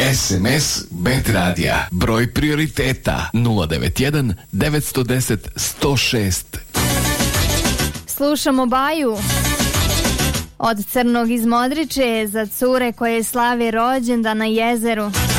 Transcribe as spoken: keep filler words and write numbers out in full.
S M S Bet Radija. Broj prioriteta nula devet jedan devet jedan nula jedan sto šest. Slušamo Baju od Crnog iz Modriče za cure koje slavi rođendan na jezeru.